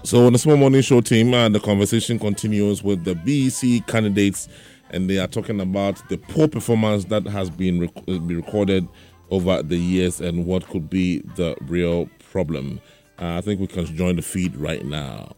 So on the Small Morning Show team, the conversation continues with the BEC candidates, and they are talking about the poor performance that has been recorded over the years and what could be the real problem. I think we can join the feed right now.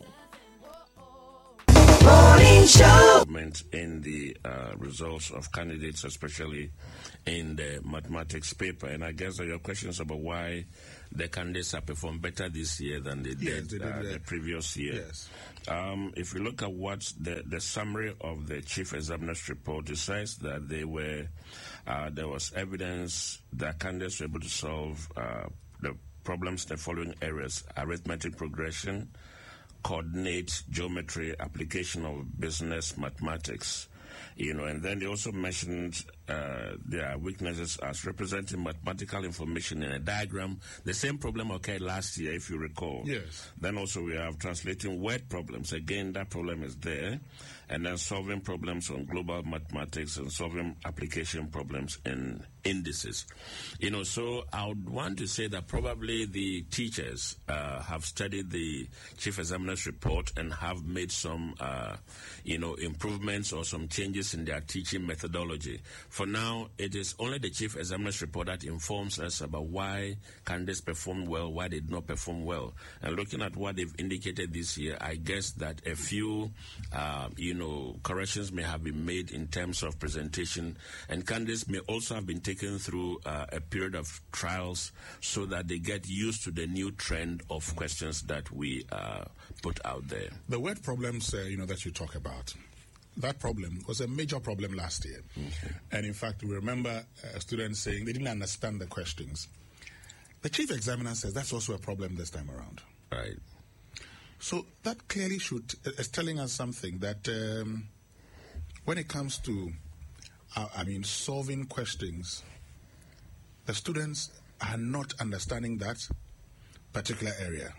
Morning Show. In the results of candidates, especially in the mathematics paper, and I guess there are questions about why the candidates have performed better this year than they did the previous year. Yes. If you look at what the summary of the chief examiner's report, it says that there was evidence that candidates were able to solve the problems in the following areas: arithmetic progression, coordinate, geometry, application of business mathematics. And then they also mentioned their weaknesses as representing mathematical information in a diagram. The same problem occurred last year, if you recall. Yes. Then also we have translating word problems. Again, that problem is there. And then solving problems on global mathematics and solving application problems in indices. So I would want to say that probably the teachers have studied the chief examiner's report and have made some, improvements or some changes in their teaching methodology. For now, it is only the chief examiner's report that informs us about why candidates performed well, why they did not perform well. And looking at what they've indicated this year, I guess that a few, corrections may have been made in terms of presentation, and candidates may also have been taken through a period of trials so that they get used to the new trend of questions that we put out there. The word problems, that you talk about, that problem was a major problem last year. Okay. And in fact, we remember students saying they didn't understand the questions. The chief examiner says that's also a problem this time around. Right. So that clearly is telling us something that when it comes to, solving questions, the students are not understanding that particular area.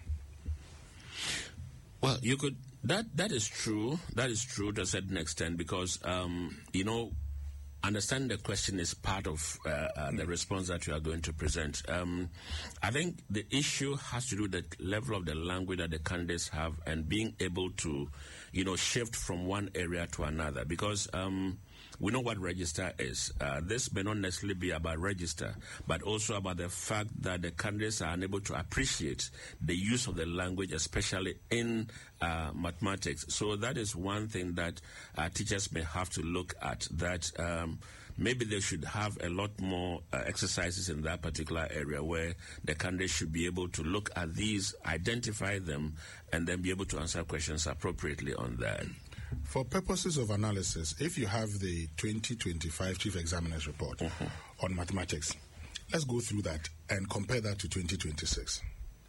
Well, you could. That is true. That is true to a certain extent because, understanding the question is part of the response that you are going to present. I think the issue has to do with the level of the language that the candidates have and being able to, shift from one area to another because we know what register is. This may not necessarily be about register, but also about the fact that the candidates are unable to appreciate the use of the language, especially in mathematics. So that is one thing that teachers may have to look at, that maybe they should have a lot more exercises in that particular area where the candidates should be able to look at these, identify them, and then be able to answer questions appropriately on that. For purposes of analysis, if you have the 2025 Chief Examiner's Report on mathematics, let's go through that and compare that to 2026.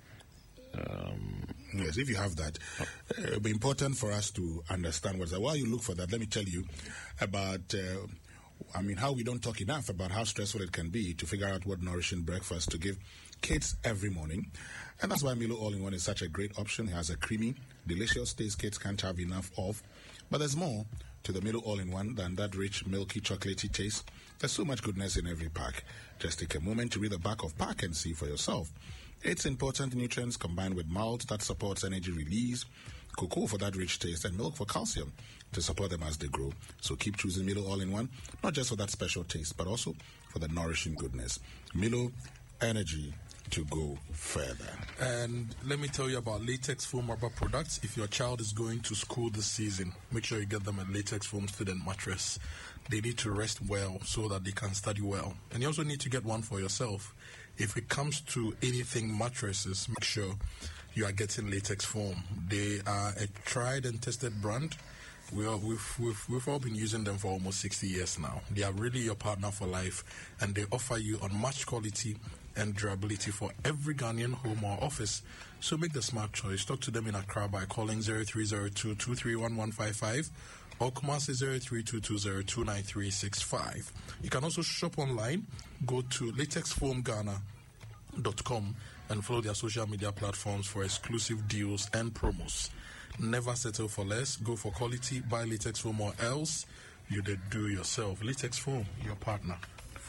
Yes, if you have that, it will be important for us to understand what's that. While you look for that, let me tell you about how we don't talk enough about how stressful it can be to figure out what nourishing breakfast to give kids every morning. And that's why Milo All-in-One is such a great option. It has a creamy, delicious taste kids can't have enough of. But there's more to the Milo All-in-One than that rich, milky, chocolatey taste. There's so much goodness in every pack. Just take a moment to read the back of pack and see for yourself. It's important nutrients combined with malt that supports energy release, cocoa for that rich taste, and milk for calcium to support them as they grow. So keep choosing Milo All-in-One, not just for that special taste, but also for the nourishing goodness. Milo, energy to go further. And let me tell you about latex foam rubber products. If your child is going to school this season, make sure you get them a latex foam student mattress. They need to rest well so that they can study well. And you also need to get one for yourself. If it comes to anything mattresses, make sure you are getting latex foam. They are a tried and tested brand. We've all been using them for almost 60 years now. They are really your partner for life, and they offer you unmatched quality and durability for every Ghanaian home or office. So make the smart choice. Talk to them in Accra by calling 0302-231155 or Kumasi 0322029365. You can also shop online. Go to latexfoamghana.com and follow their social media platforms for exclusive deals and promos. Never settle for less. Go for quality. Buy latex foam or else you do yourself. Latex foam, your partner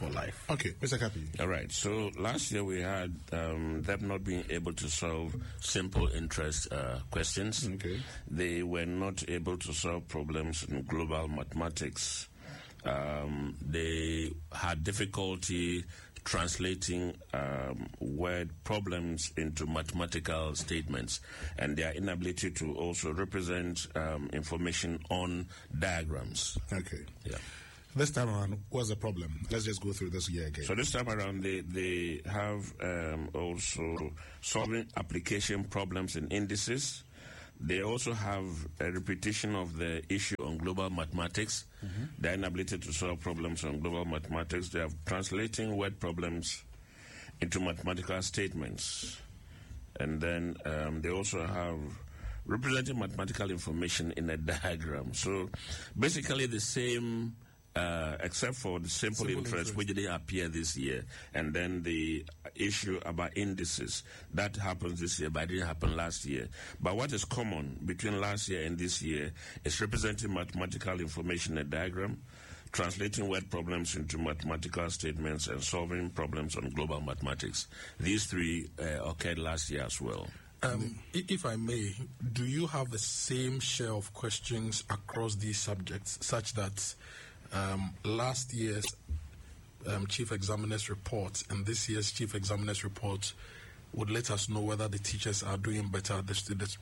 for life. Okay, Mr. Kapi. All right. So last year we had them not being able to solve simple interest questions. Okay. They were not able to solve problems in global mathematics. They had difficulty translating word problems into mathematical statements, and their inability to also represent information on diagrams. Okay. Yeah. This time around, what's the problem? Let's just go through this year again. So this time around, they have also solving application problems in indices. They also have a repetition of the issue on global mathematics, their inability to solve problems on global mathematics. They are translating word problems into mathematical statements. And then they also have representing mathematical information in a diagram. So basically the same, except for the simple interest, which didn't appear this year, and then the issue about indices that happens this year but didn't happen last year. But what is common between last year and this year is representing mathematical information in a diagram, translating word problems into mathematical statements, and solving problems on global mathematics. These three occurred last year as well. If I may, do you have the same share of questions across these subjects, such that last year's chief examiner's report and this year's chief examiner's report would let us know whether the teachers are doing better, the students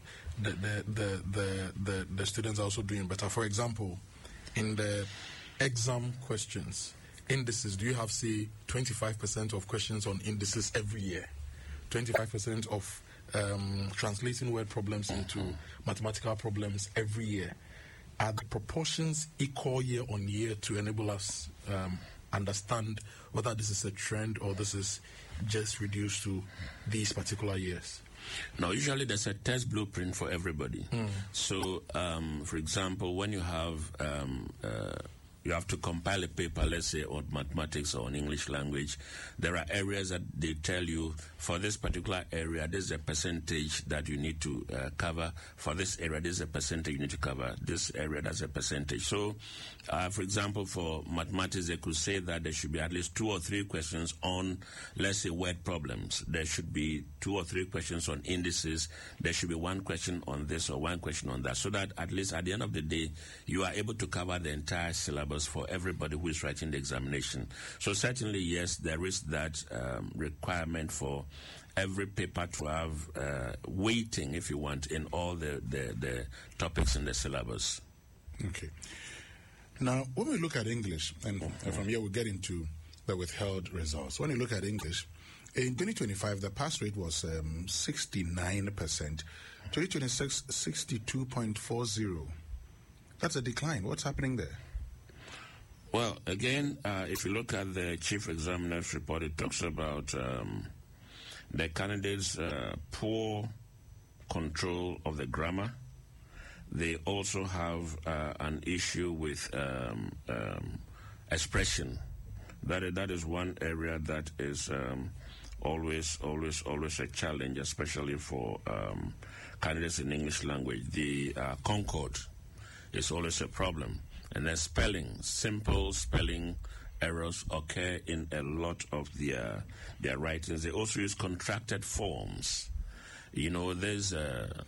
are also doing better? For example, in the exam questions, indices, do you have, say, 25% of questions on indices every year? 25% of translating word problems into mathematical problems every year? Are the proportions equal year on year to enable us understand whether this is a trend or this is just reduced to these particular years? No, usually there's a test blueprint for everybody. So, for example, when you have to compile a paper, let's say, on mathematics or on English language, there are areas that they tell you, for this particular area, this is a percentage that you need to cover. For this area, this is a percentage you need to cover. This area, that's a percentage. So, for example, for mathematics, they could say that there should be at least 2 or 3 questions on, let's say, word problems. There should be 2 or 3 questions on indices. There should be 1 question on this or 1 question on that, so that at least at the end of the day, you are able to cover the entire syllabus for everybody who is writing the examination. So certainly, yes, there is that requirement for every paper to have weighting, if you want, in all the topics in the syllabus. Okay. Now, when we look at English, and from here we get into the withheld results. When you look at English, in 2025, the pass rate was 69%. 2026, 62.40%. That's a decline. What's happening there? Well, again, if you look at the chief examiner's report, it talks about the candidates' poor control of the grammar. They also have an issue with expression. That is one area that is always a challenge, especially for candidates in English language. The concord is always a problem. And then simple spelling errors occur in a lot of their writings. They also use contracted forms. You know, there's the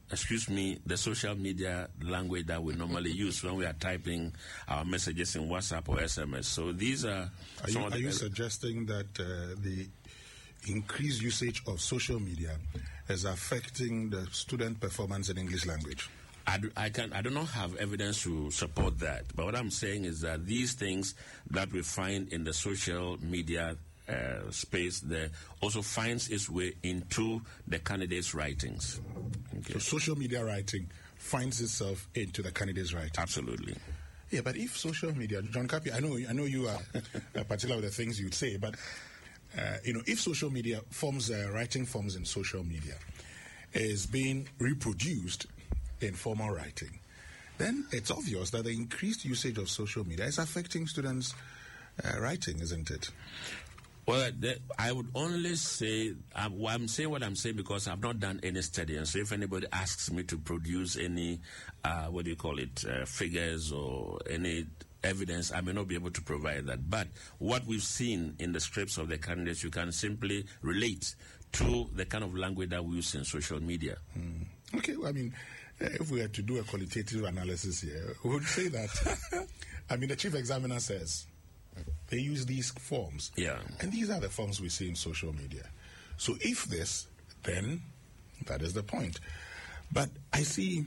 social media language that we normally use when we are typing our messages in WhatsApp or SMS. So these are... Are you suggesting that the increased usage of social media is affecting the student performance in English language? I do not have evidence to support that. But what I'm saying is that these things that we find in the social media space there also finds its way into the candidates' writings. Okay. So social media writing finds itself into the candidates' writing. Absolutely. Yeah, but if social media, John Kapi, I know you are particular with the things you'd say, but if social media forms, writing forms in social media is being reproduced in formal writing, then it's obvious that the increased usage of social media is affecting students' writing, isn't it? Well, I would only say, I'm saying what I'm saying because I've not done any study. And so if anybody asks me to produce any, figures or any evidence, I may not be able to provide that. But what we've seen in the scripts of the candidates, you can simply relate to the kind of language that we use in social media. Okay, well, I mean, if we had to do a qualitative analysis here, we would say that, I mean, the chief examiner says they use these forms. Yeah. And these are the forms we see in social media. So if this, then that is the point. But I see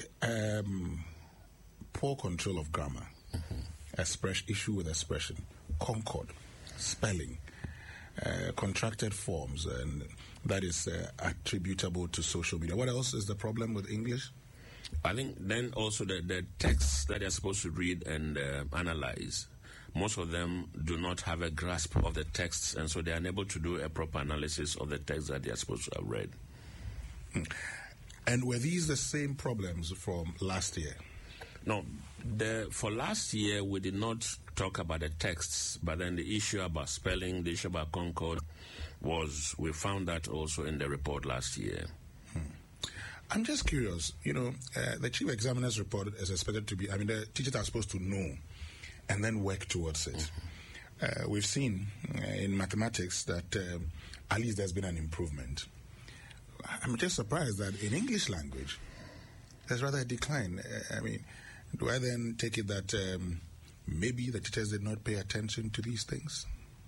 poor control of grammar, issue with expression, concord, spelling, contracted forms, and that is attributable to social media. What else is the problem with English? I think then also the texts that they're supposed to read and analyze, most of them do not have a grasp of the texts, and so they're unable to do a proper analysis of the text that they are supposed to have read. And were these the same problems from last year? No, for last year we did not talk about the texts, but then the issue about spelling, the issue about concord we found that also in the report last year. I'm just curious, the chief examiner's report is expected to be, the teachers are supposed to know and then work towards it. We've seen in mathematics that at least there's been an improvement. I'm just surprised that in English language, there's rather a decline. Do I then take it that maybe the teachers did not pay attention to these things?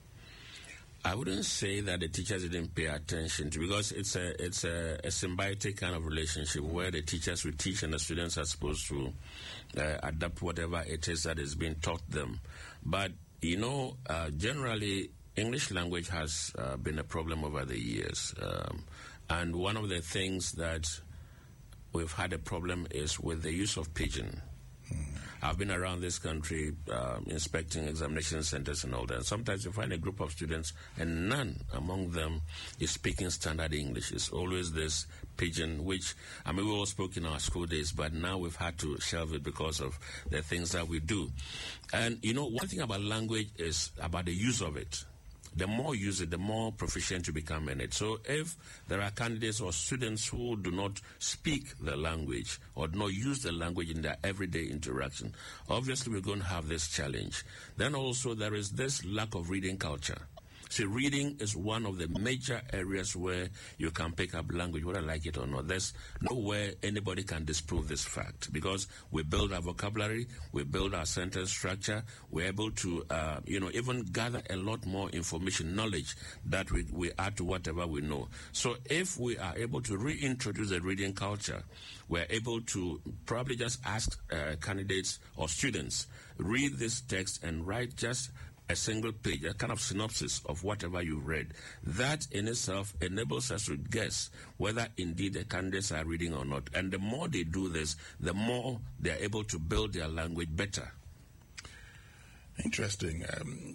I wouldn't say that the teachers didn't pay attention to, because it's a symbiotic kind of relationship where the teachers will teach and the students are supposed to adapt whatever it is that is being taught them. But, generally, English language has been a problem over the years. And one of the things that we've had a problem is with the use of pidgin. I've been around this country inspecting examination centers and all that. Sometimes you find a group of students and none among them is speaking standard English. It's always this pidgin, which, we all spoke in our school days, but now we've had to shelve it because of the things that we do. And, one thing about language is about the use of it. The more you use it, the more proficient you become in it. So if there are candidates or students who do not speak the language or do not use the language in their everyday interaction, obviously we're going to have this challenge. Then also there is this lack of reading culture. See, reading is one of the major areas where you can pick up language, whether I like it or not. There's nowhere anybody can disprove this fact, because we build our vocabulary, we build our sentence structure, we're able to, even gather a lot more information, knowledge that we add to whatever we know. So if we are able to reintroduce a reading culture, we're able to probably just ask candidates or students, read this text and write just a single page, a kind of synopsis of whatever you read. That in itself enables us to guess whether indeed the candidates are reading or not. And the more they do this, the more they're able to build their language better. Interesting.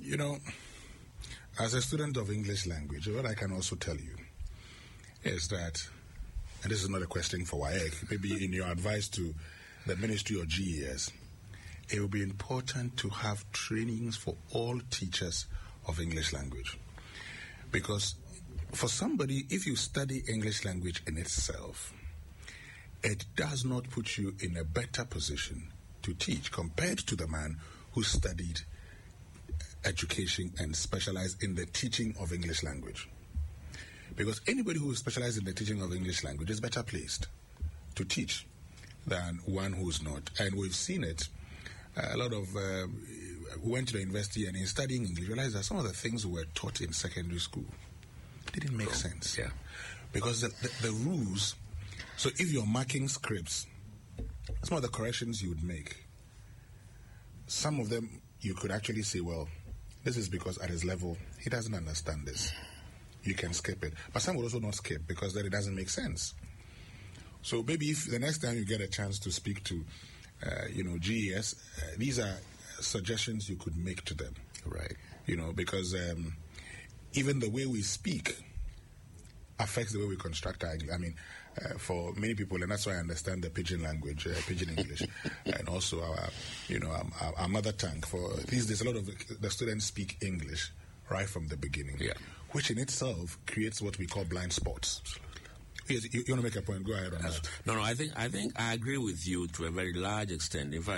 As a student of English language, what I can also tell you is that, and this is not a question for WAEC, maybe in your advice to the Ministry or GES, it will be important to have trainings for all teachers of English language. Because for somebody, if you study English language in itself, it does not put you in a better position to teach compared to the man who studied education and specialized in the teaching of English language. Because anybody who is specialized in the teaching of English language is better placed to teach than one who's not. And we've seen it. A lot of went to the university and in studying English realized that some of the things we were taught in secondary school didn't make sense. Yeah. Because the rules, so if you're marking scripts, some of the corrections you would make, some of them you could actually say, well, this is because at his level, he doesn't understand this. You can skip it. But some would also not skip because then it doesn't make sense. So maybe if the next time you get a chance to speak to GES, these are suggestions you could make to them. Right. Because even the way we speak affects the way we construct our English. For many people, and that's why I understand the pidgin language, pidgin English, and also our mother tongue. For these days, a lot of the students speak English right from the beginning, which in itself creates what we call blind spots. Yes, you want to make a point? Go ahead on that. No, I think I agree with you to a very large extent. In fact,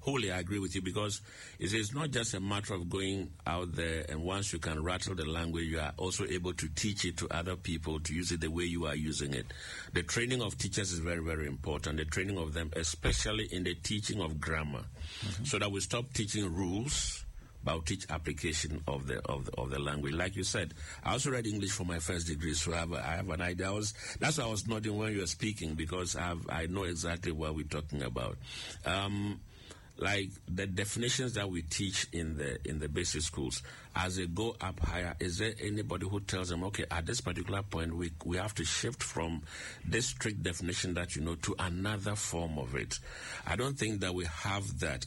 wholly agree with you, because it's not just a matter of going out there and once you can rattle the language, you are also able to teach it to other people to use it the way you are using it. The training of teachers is very, very important. The training of them, especially in the teaching of grammar, so that we stop teaching rules, but teach application of the language. Like you said, I also read English for my first degree, so I have an idea. That's why I was nodding when you were speaking, because I know exactly what we're talking about. Like the definitions that we teach in the basic schools, as they go up higher, is there anybody who tells them, okay, at this particular point, we have to shift from this strict definition that you know to another form of it? I don't think that we have that